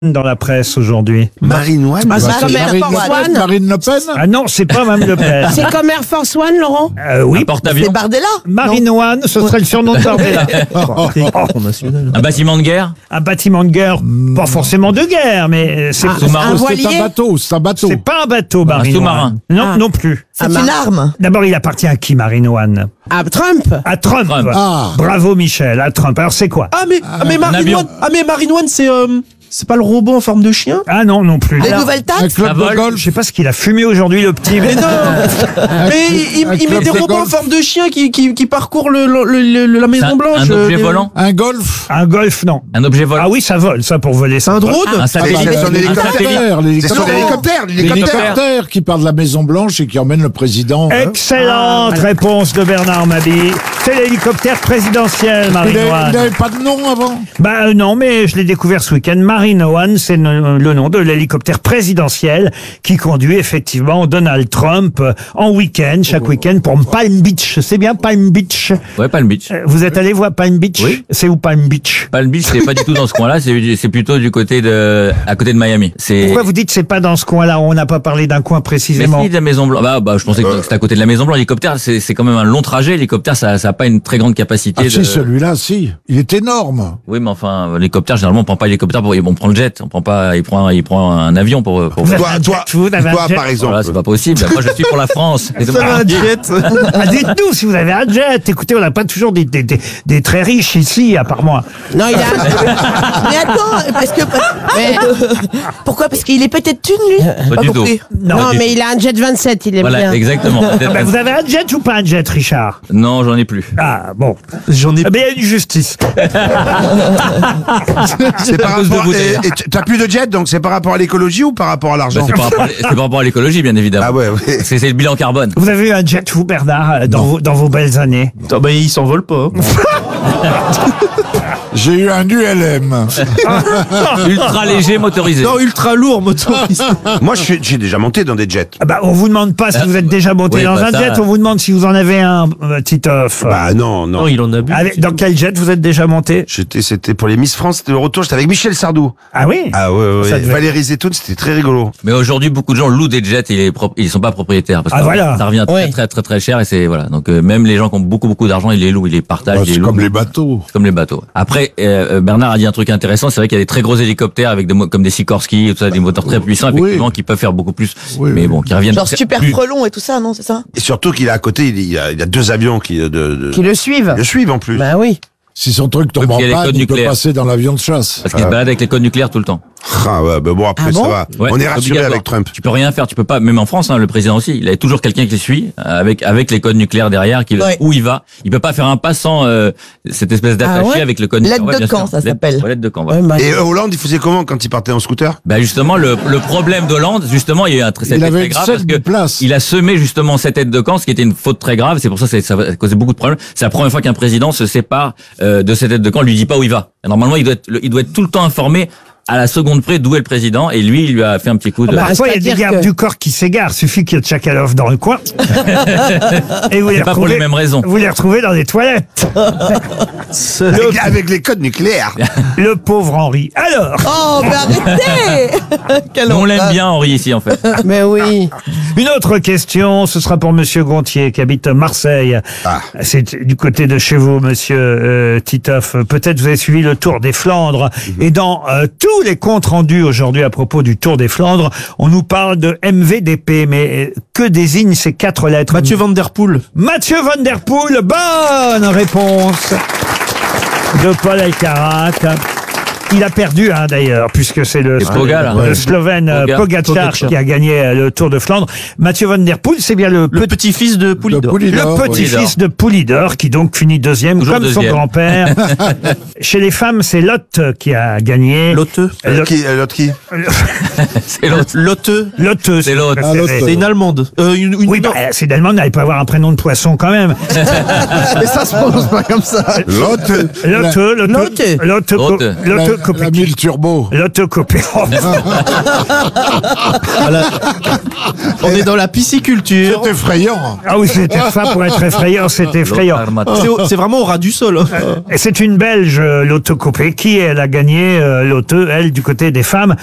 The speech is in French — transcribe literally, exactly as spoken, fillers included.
dans la presse aujourd'hui. Marine One. Ah, c'est Marine, comme Air Marine, Force Le Pen, One. Marine Le Pen. Ah non, c'est pas Mme Le Pen. C'est comme Air Force One, Laurent Euh, oui, Un porte-avions. C'est Bardella. Marine One, ce serait le surnom de Bardella. Un bâtiment de guerre. Un bâtiment de guerre, pas forcément de guerre, mais c'est Ah, Sous-marin. un C'est voilier. un bateau, c'est un bateau. c'est pas un bateau, Marine sous-marin. One. Non, Ah. non plus. C'est Ah, une arme. D'abord, il appartient à qui, Marine One? À Trump. À Trump. Trump. Ah. Bravo, Michel, à Trump. Alors, c'est quoi? Ah mais, ah, mais Marine avion. One, ah mais Marine One, c'est euh, c'est pas le robot en forme de chien? Ah non, non plus. Les Alors, nouvelles Un taxes. club Ça de vole. golf. je sais pas ce qu'il a fumé aujourd'hui, le petit. Mais non. Mais il, un il, il met club des de robots en golf. forme de chien qui, qui, qui parcourent le, le, le- le- la C'est Maison un, Blanche. un objet euh, volant. Un golf. Un golf, non. Un objet volant. Ah oui, ça vole, ça, pour voler. C'est ça un vole. drone. Un satellite. Ah, c'est son Un hélicoptère. satellite. C'est son hélicoptère, l'hélicoptère. L'hélicoptère qui part de la Maison Blanche et qui emmène le président. hein. Excellente réponse de Bernard Mabille. C'est l'hélicoptère présidentiel, Il Marine n'avait One. pas de nom avant. Bah euh, non, mais je l'ai découvert ce week-end. Marine One, c'est le, le nom de l'hélicoptère présidentiel qui conduit effectivement Donald Trump euh, en week-end, chaque week-end pour Palm Beach. C'est bien Palm Beach. Ouais, Palm Beach. Euh, Vous êtes allé voir Palm Beach? Oui. C'est où Palm Beach? Palm Beach, c'est pas du tout dans ce coin-là. C'est c'est plutôt du côté de, à côté de Miami. C'est. Pourquoi vous dites c'est pas dans ce coin-là? On n'a pas parlé d'un coin Mais précisément. si, de la Maison Blanche. Bah, bah, je pensais que c'était à côté de la Maison Blanche. L'hélicoptère, c'est c'est quand même un long trajet. L'hélicoptère, ça, ça a pas une très grande capacité. Ah de... si, celui-là, si. Il est énorme. Oui, mais enfin, l'hélicoptère, généralement, on prend pas l'hélicoptère pour, on prend le jet. On prend pas, il prend, il prend un avion pour, pour... Vous avez Toi, un toi, jet, vous avez un toi, jet. par exemple. Voilà, c'est pas possible. Moi, je suis pour la France. Et donc, Ça va, un jet. Ah, dites-nous si vous avez un jet. Écoutez, on n'a pas toujours des, des, des, des très riches ici, à part moi. Non, il a. Mais attends, parce que. Mais, pourquoi? Parce qu'il est peut-être une, lui. Pas du tout. compris. Non, Non, du mais il a un jet vingt-sept, il est Voilà, bien. exactement. Ben, vous avez un jet ou pas un jet, Richard? Non, j'en ai plus. Ah, bon. J'en ai Eh bien, il y a une justice. C'est par à cause de rapport. vous, et- d'ailleurs. et T'as plus de jet, donc c'est par rapport à l'écologie ou par rapport à Bah, l'argent? c'est par rapport à- c'est par rapport à l'écologie, bien évidemment. Ah ouais, ouais. C'est c'est le bilan carbone. Vous avez eu un jet, vous, Bernard, dans vos, dans vos belles années? Ah bah il s'envole pas. J'ai eu un U L M. Ultra léger motorisé. Non, ultra lourd motorisé. Moi, je suis- j'ai déjà monté dans des jets. Ah bah, on vous demande pas si vous êtes déjà monté Oui, dans bah, un ça- jet, on vous demande si vous en avez un, euh, Titoff. Bah non, non. Non, il en a bu. Avec- dans quel jet vous êtes déjà monté? J'étais, c'était pour les Miss France, c'était le retour, j'étais avec Michel Sardou. Ah oui? Ah ouais, ouais, Ça ouais. devait- Valérie Zetoun, c'était très rigolo. Mais aujourd'hui, beaucoup de gens louent des jets et ils, pro- ils sont pas propriétaires. Parce Ah, que voilà. ça revient très, Ouais. très, très, très cher et c'est, voilà. Donc, euh, même les gens qui ont beaucoup, beaucoup d'argent, ils les louent, ils les partagent, Ah, ils les c'est louent. comme les bateaux. C'est comme les bateaux. Après, euh, euh, Bernard a dit un truc intéressant. C'est vrai qu'il y a des très gros hélicoptères avec des mo- comme des Sikorsky et tout ça, des moteurs très puissants, effectivement, Oui. qui peuvent faire beaucoup plus. Oui, mais oui. bon, qui reviennent. Genre super plus- frelon et tout ça, non, c'est ça? Et surtout qu'il a à côté, il y a, il y a deux avions qui, de, de, Qui le suivent. le suivent en plus. Bah oui. Si son truc tombe Oui, en puis il y a les panne, codes il peut nucléaires. passer dans l'avion de chasse. Parce qu'ils se baladent avec les codes nucléaires tout le temps. Ah ouais, bah bon, après Ah ça bon va. Ouais, On est c'est rassuré obligatoire. avec Trump. Tu peux rien faire, tu peux pas, même en France, hein, le président aussi, il a toujours quelqu'un qui le suit, euh, avec, avec les codes nucléaires derrière, qui, Ouais. où il va. Il peut pas faire un pas sans, euh, cette espèce d'attaché Ah ouais avec le code L'aide nucléaire. Ouais, de bien camp, sûr. ça L'aide- s'appelle. ouais, l'aide de camp, voilà. Ouais, bah, Et euh, Hollande, il faisait comment quand il partait en scooter? Bah justement, le, le problème d'Hollande, justement, il y a eu un très, Il c'était avait très une grave scène parce de que place. il a semé justement cette aide de camp, ce qui était une faute très grave. C'est pour ça que ça a causé beaucoup de problèmes. C'est la première fois qu'un président se sépare euh, de cette aide de camp, lui dit pas où il va. Et normalement, il doit être, il doit être tout le temps informé à la seconde près d'où est le président. Et lui, il lui a fait un petit coup de. bah, Parfois, il y a des c'est-à-dire gardes que- du corps qui s'égarent. Suffit qu'il y ait Tchakalov dans le coin. Et vous les C'est pas pour retrouvez- les mêmes raisons. Vous les retrouvez dans les toilettes. Avec, avec les codes nucléaires. Le pauvre Henri. Alors, Oh, mais arrêtez. Quelle Nous, on l'aime horreur. bien, Henri, ici, en fait. Mais oui. une autre question, ce sera pour Monsieur Gontier qui habite Marseille. Ah. C'est du côté de chez vous, Monsieur euh, Titoff. Peut-être vous avez suivi le Tour des Flandres. Et dans euh, tous les comptes rendus aujourd'hui à propos du Tour des Flandres, on nous parle de M V D P. Mais euh, que désignent ces quatre lettres? Mathieu Van Der Poel. Mathieu Van Der Poel, bonne réponse de Paul Elkarat. Il a perdu, hein, d'ailleurs, puisque c'est le, Et Pogal, le ouais. Slovène euh, Pogacar. Pogacar Pogacar. qui a gagné euh, le Tour de Flandre. Mathieu Van Der Poel, c'est bien le, Le petit, petit-fils de Poulidor. Poulidor, le oui. petit-fils de Poulidor, qui donc finit deuxième, Toujours comme son deuxième. grand-père. Chez les femmes, c'est Lotte qui a gagné. Lotte. Euh, Lotte. qui, euh, l'autre qui? C'est l'autre. Lotte. Lotte, C'est l'autre. Ah, Lotte. C'est une Allemande. Euh, une, une, Oui, non. bah, c'est d'Allemagne, elle peut avoir un prénom de poisson quand même. Mais ça se prononce pas comme ça. L'autre, Lotte, Lotte, Lotte. Lotte, Lotte. Lotte, L'autocopie. Elle a mis le turbo. L'autocopie. Voilà. On est dans la pisciculture. C'est effrayant. Ah oui, c'était ça pour être effrayant, c'est effrayant. C'est au- C'est vraiment au ras du sol. hein. Et c'est une Belge, euh, l'autocopée, qui elle a gagné euh, l'auto, elle, du côté des femmes.